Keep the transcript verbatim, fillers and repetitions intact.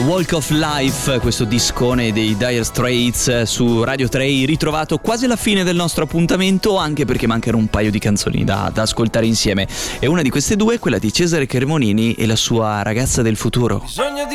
Walk of Life, questo discone dei Dire Straits su Radio tre, ritrovato quasi alla fine del nostro appuntamento, anche perché mancano un paio di canzoni da, da ascoltare insieme. E una di queste due è quella di Cesare Cremonini e la sua Ragazza del futuro. Bisogna di